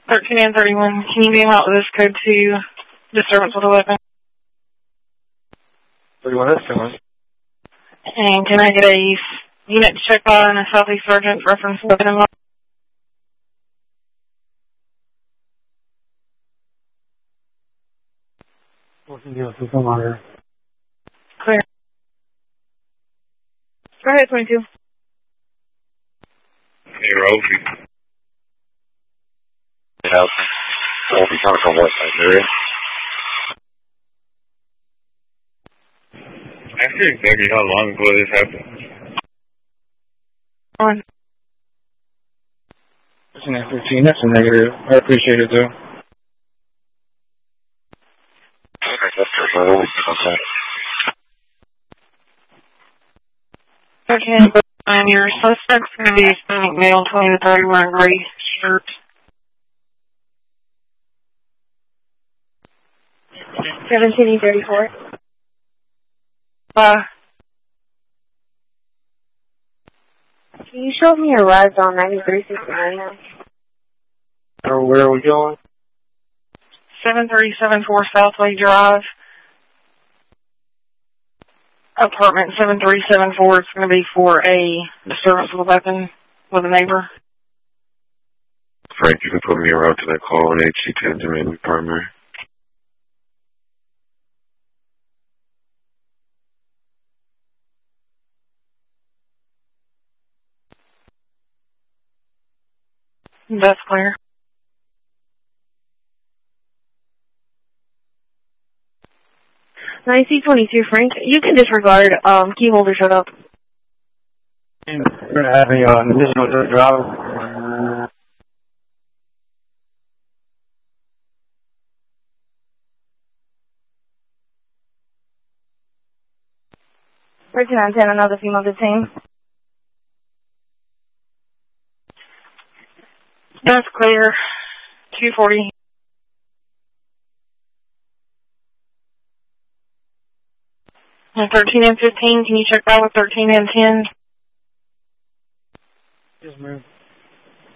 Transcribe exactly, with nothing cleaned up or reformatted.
thirteen and thirty-one, can you name out this code to disturbance with a weapon? thirty-one, that's coming. And can I get a unit check by and a Southeast Sergeant reference weapon involved? Clear. Clear. Go ahead, twenty-two. Hey, Rosie. Yeah, we'll be coming from what side area? I see exactly how long ago this happened. On. That's an F fifteen, that's a negative. I appreciate it, though. Okay, and your suspect's going to be a Hispanic male, twenty to thirty, wearing a gray shirt. seventeen thirty-four. Uh, Can you show me your rides on ninety-three sixty-nine now? Or where are we going? seven three seven four Southway Drive. Apartment seven three seven four. It's going to be for a disturbance with a weapon with a neighbor. Frank, you can put me around to that call on H C ten to mainly primary. That's clear. ninety twenty-two, Frank. You can disregard um, key holder shut up. We're going to have a uh, additional drug driver. thirteen on ten, another female detained. That's clear. two forty. And thirteen and fifteen, can you check that with thirteen and ten? Yes, ma'am.